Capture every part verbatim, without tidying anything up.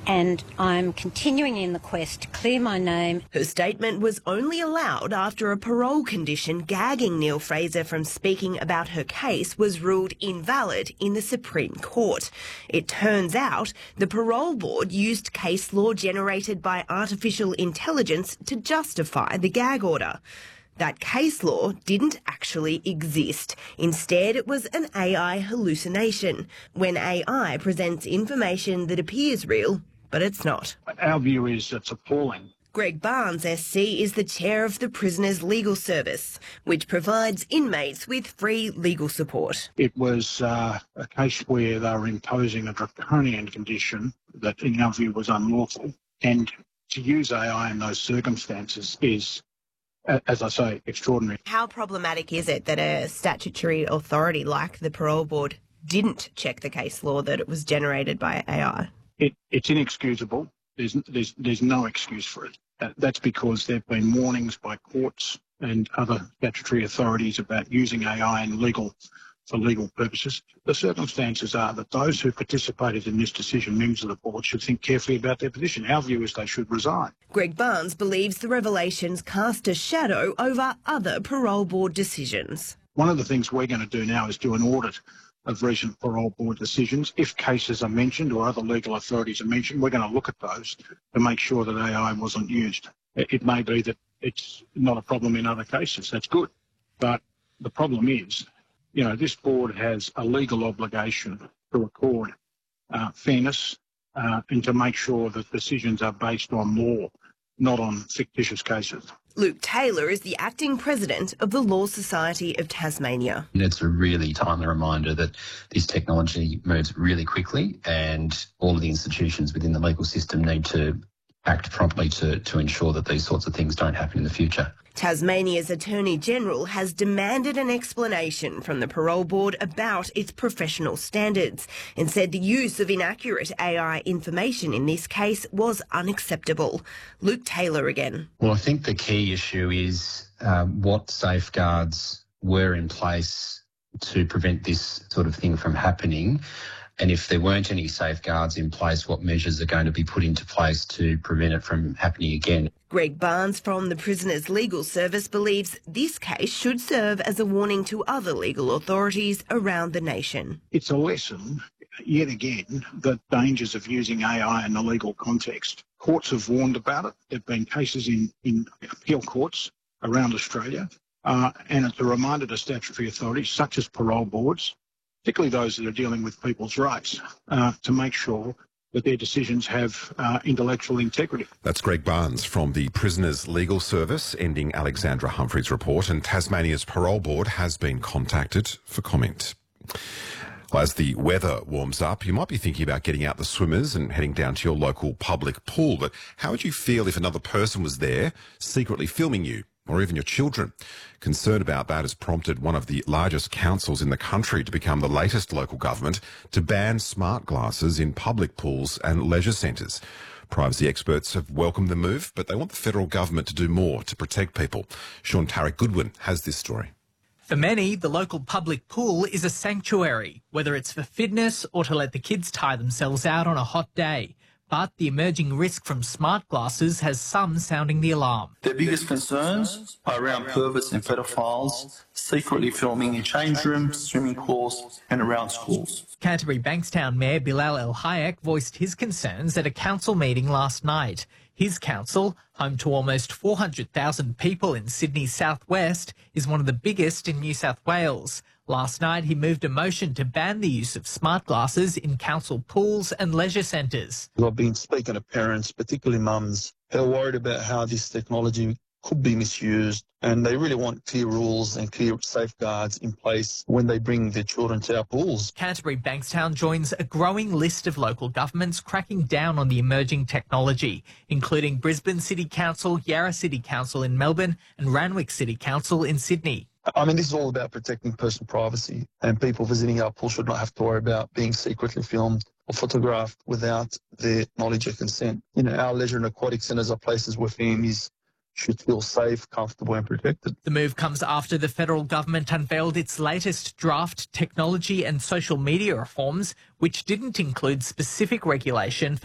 and I'm continuing in the quest to clear my name. Her statement was only allowed after a parole condition gagging Neil Fraser from speaking about her case was ruled invalid in the Supreme Court. It turns out the parole board used case law generated by artificial intelligence to justify the gag order. That case law didn't actually exist. Instead, it was an A I hallucination, when A I presents information that appears real, but it's not. Our view is it's appalling. Greg Barnes, S C, is the chair of the Prisoners Legal Service, which provides inmates with free legal support. It was uh, a case where they were imposing a draconian condition that, in our view, was unlawful. And to use A I in those circumstances is, as I say, extraordinary. How problematic is it that a statutory authority like the Parole Board didn't check the case law that it was generated by A I? It, it's inexcusable. There's, there's, there's no excuse for it. Uh, that's because there have been warnings by courts and other statutory authorities about using A I in legal, for legal purposes. The circumstances are that those who participated in this decision, members of the board, should think carefully about their position. Our view is they should resign. Greg Barnes believes the revelations cast a shadow over other parole board decisions. One of the things we're going to do now is do an audit of recent parole board decisions. If cases are mentioned or other legal authorities are mentioned, we're going to look at those to make sure that A I wasn't used. It may be that it's not a problem in other cases. That's good. But the problem is, you know, this board has a legal obligation to record uh, fairness uh, and to make sure that decisions are based on law, not on fictitious cases. Luke Taylor is the acting president of the Law Society of Tasmania. It's a really timely reminder that this technology moves really quickly and all of the institutions within the legal system need to act promptly to, to ensure that these sorts of things don't happen in the future. Tasmania's Attorney-General has demanded an explanation from the Parole Board about its professional standards and said the use of inaccurate A I information in this case was unacceptable. Luke Taylor again. Well, I think the key issue is um, what safeguards were in place to prevent this sort of thing from happening. And if there weren't any safeguards in place, what measures are going to be put into place to prevent it from happening again? Greg Barnes from the Prisoners Legal Service believes this case should serve as a warning to other legal authorities around the nation. It's a lesson, yet again, the dangers of using A I in the legal context. Courts have warned about it. There have been cases in, in appeal courts around Australia. Uh, and it's a reminder to statutory authorities, such as parole boards, particularly those that are dealing with people's rights, uh, to make sure that their decisions have uh, intellectual integrity. That's Greg Barnes from the Prisoners Legal Service, ending Alexandra Humphrey's report, and Tasmania's Parole Board has been contacted for comment. Well, as the weather warms up, you might be thinking about getting out the swimmers and heading down to your local public pool, but how would you feel if another person was there secretly filming you, or even your children? Concern about that has prompted one of the largest councils in the country to become the latest local government to ban smart glasses in public pools and leisure centres. Privacy experts have welcomed the move, but they want the federal government to do more to protect people. Sean Tarek Goodwin has this story. For many, the local public pool is a sanctuary, whether it's for fitness or to let the kids tire themselves out on a hot day. But the emerging risk from smart glasses has some sounding the alarm. Their biggest concerns are around perverts and pedophiles secretly filming in change rooms, swimming pools and around schools. Canterbury Bankstown Mayor Bilal El Hayek voiced his concerns at a council meeting last night. His council, home to almost four hundred thousand people in Sydney's southwest, is one of the biggest in New South Wales. Last night, he moved a motion to ban the use of smart glasses in council pools and leisure centres. I've been speaking to parents, particularly mums, who are worried about how this technology could be misused, and they really want clear rules and clear safeguards in place when they bring their children to our pools. Canterbury Bankstown joins a growing list of local governments cracking down on the emerging technology, including Brisbane City Council, Yarra City Council in Melbourne and Randwick City Council in Sydney. I mean, this is all about protecting personal privacy, and people visiting our pool should not have to worry about being secretly filmed or photographed without their knowledge or consent. You know, our leisure and aquatic centres are places where families should feel safe, comfortable and protected. The move comes after the federal government unveiled its latest draft technology and social media reforms, which didn't include specific regulation for smart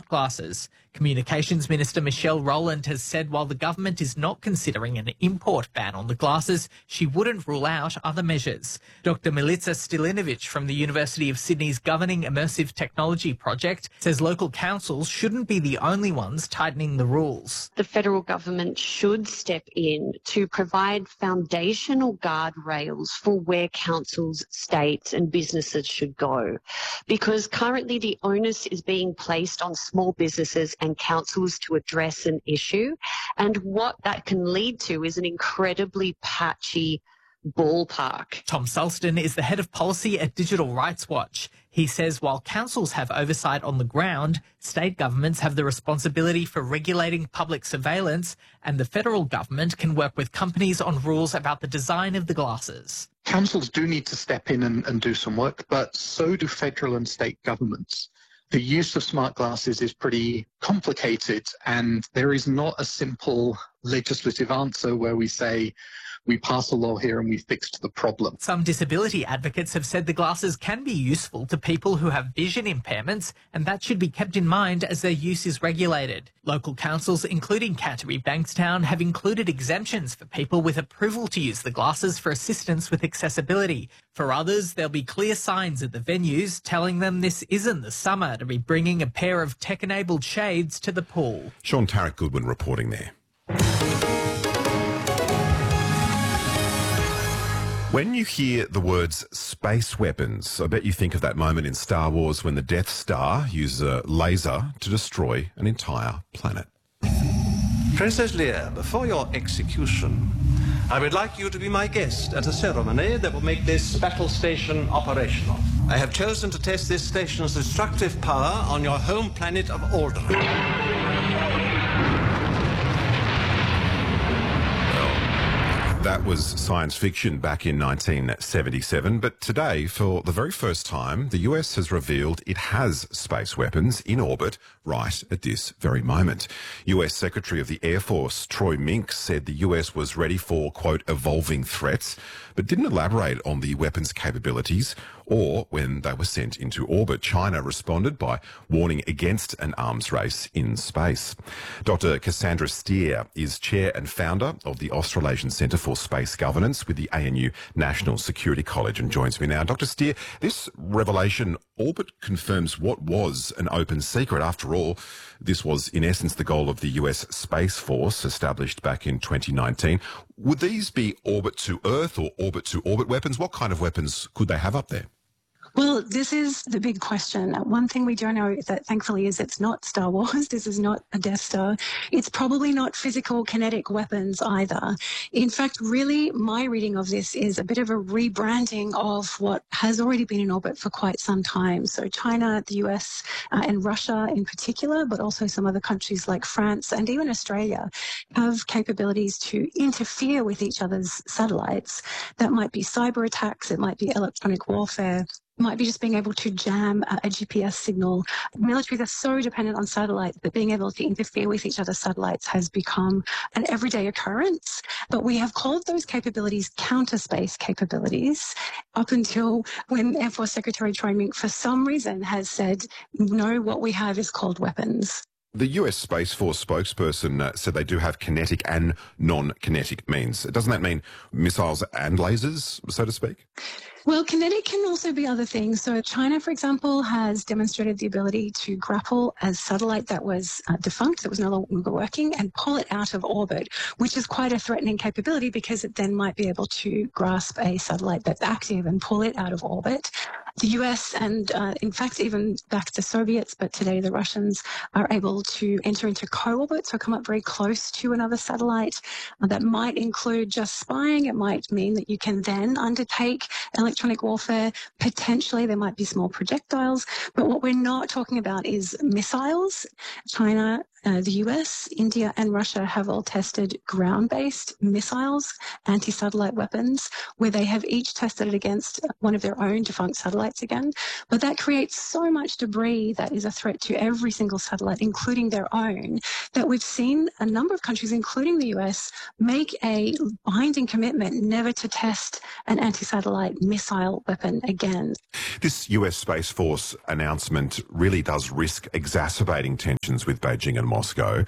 glasses. Communications Minister Michelle Rowland has said while the government is not considering an import ban on the glasses, she wouldn't rule out other measures. Doctor Milica Stilinovic from the University of Sydney's Governing Immersive Technology Project says local councils shouldn't be the only ones tightening the rules. The federal government should step in to provide foundational guardrails for where councils, states and businesses should go, because currently the onus is being placed on small businesses and councils to address an issue, and what that can lead to is an incredibly patchy ballpark. Tom Sulston is the head of policy at Digital Rights Watch. He says while councils have oversight on the ground, state governments have the responsibility for regulating public surveillance, and the federal government can work with companies on rules about the design of the glasses. Councils do need to step in and, and do some work, but so do federal and state governments. The use of smart glasses is pretty complicated, and there is not a simple legislative answer where we say, we pass a law here and we fixed the problem. Some disability advocates have said the glasses can be useful to people who have vision impairments, and that should be kept in mind as their use is regulated. Local councils, including Canterbury Bankstown, have included exemptions for people with approval to use the glasses for assistance with accessibility. For others, there'll be clear signs at the venues telling them this isn't the summer to be bringing a pair of tech-enabled shades to the pool. Sean Tarrant Goodwin reporting there. When you hear the words space weapons, I bet you think of that moment in Star Wars when the Death Star uses a laser to destroy an entire planet. Princess Leia, before your execution, I would like you to be my guest at a ceremony that will make this battle station operational. I have chosen to test this station's destructive power on your home planet of Alderaan. That was science fiction back in nineteen seventy-seven, but today, for the very first time, the U S has revealed it has space weapons in orbit right at this very moment. U S Secretary of the Air Force Troy Mink said the U S was ready for, quote, evolving threats, but didn't elaborate on the weapons' capabilities or when they were sent into orbit. China responded by warning against an arms race in space. Doctor Cassandra Steer is chair and founder of the Australasian Centre for Space Governance with the A N U National Security College and joins me now. Doctor Steer, this revelation orbit confirms what was an open secret. After all, this was in essence the goal of the U S Space Force established back in twenty nineteen. Would these be orbit to Earth or orbit to orbit weapons? What kind of weapons could they have up there? Well, this is the big question. One thing we do know that thankfully is it's not Star Wars. This is not a Death Star. It's probably not physical kinetic weapons either. In fact, really, my reading of this is a bit of a rebranding of what has already been in orbit for quite some time. So China, the U S uh, and Russia in particular, but also some other countries like France and even Australia have capabilities to interfere with each other's satellites. That might be cyber attacks. It might be electronic warfare. Might be just being able to jam a, a G P S signal. Militaries are so dependent on satellites that being able to interfere with each other's satellites has become an everyday occurrence. But we have called those capabilities counter-space capabilities up until when Air Force Secretary Troy Mink, for some reason, has said, no, what we have is called weapons. The U S Space Force spokesperson uh, said they do have kinetic and non-kinetic means. Doesn't that mean missiles and lasers, so to speak? Well, kinetic can also be other things. So China, for example, has demonstrated the ability to grapple a satellite that was uh, defunct, that was no longer working, and pull it out of orbit, which is quite a threatening capability because it then might be able to grasp a satellite that's active and pull it out of orbit. The U S and, uh, in fact, even back to Soviets, but today the Russians are able to enter into co-orbit, so come up very close to another satellite. Uh, that might include just spying. It might mean that you can then undertake electronic warfare. Potentially there might be small projectiles, but what we're not talking about is missiles. China uh, the U S, India and Russia have all tested ground-based missiles, anti-satellite weapons, where they have each tested it against one of their own defunct satellites again. But that creates so much debris that is a threat to every single satellite, including their own, that we've seen a number of countries, including the U S, make a binding commitment never to test an anti-satellite missile weapon again. This U S Space Force announcement really does risk exacerbating tensions with Beijing and Moscow.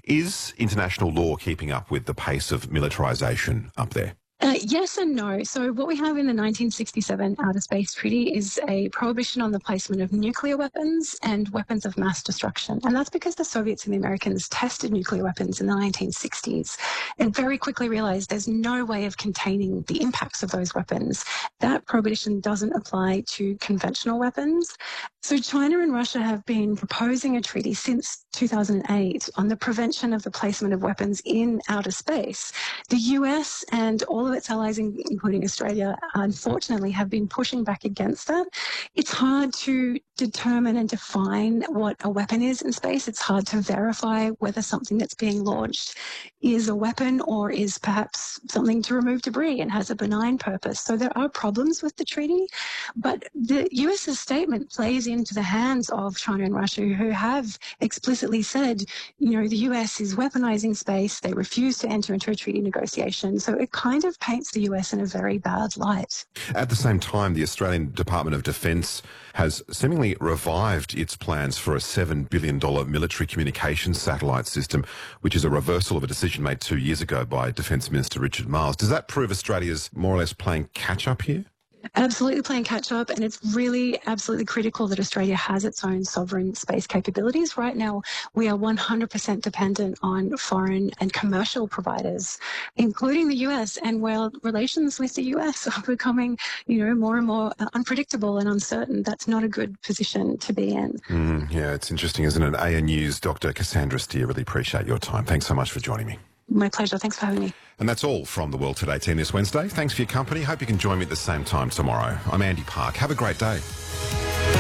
Is international law keeping up with the pace of militarisation up there? Uh, yes and no. So what we have in the nineteen sixty-seven Outer Space Treaty is a prohibition on the placement of nuclear weapons and weapons of mass destruction. And that's because the Soviets and the Americans tested nuclear weapons in the nineteen sixties and very quickly realized there's no way of containing the impacts of those weapons. That prohibition doesn't apply to conventional weapons. So China and Russia have been proposing a treaty since two thousand eight on the prevention of the placement of weapons in outer space. The U S and all of its allies, including Australia, unfortunately have been pushing back against that. It's hard to determine and define what a weapon is in space. It's hard to verify whether something that's being launched is a weapon or is perhaps something to remove debris and has a benign purpose. So there are problems with the treaty, but the U S's statement plays into the hands of China and Russia, who have explicitly said, you know, the U S is weaponizing space. They refuse to enter into a treaty negotiation. So it kind of paints the U S in a very bad light. At the same time, the Australian Department of Defence has seemingly revived its plans for a seven billion dollars military communications satellite system, which is a reversal of a decision made two years ago by Defence Minister Richard Marles. Does that prove Australia's more or less playing catch-up here? Absolutely playing catch-up, and it's really absolutely critical that Australia has its own sovereign space capabilities. Right now, we are one hundred percent dependent on foreign and commercial providers, including the U S, and while relations with the U S are becoming, you know, more and more unpredictable and uncertain, that's not a good position to be in. Mm, yeah, it's interesting, isn't it? A N U's Doctor Cassandra Steer, really appreciate your time. Thanks so much for joining me. My pleasure. Thanks for having me. And that's all from the World Today team this Wednesday. Thanks for your company. Hope you can join me at the same time tomorrow. I'm Andy Park. Have a great day.